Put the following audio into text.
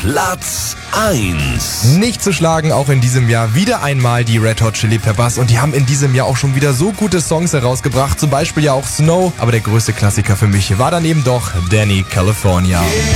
Platz 1. Nicht zu schlagen, auch in diesem Jahr wieder einmal die Red Hot Chili Peppers. Und die haben in diesem Jahr auch schon wieder so gute Songs herausgebracht. Zum Beispiel ja auch Snow. Aber der größte Klassiker für mich war dann eben doch Danny California.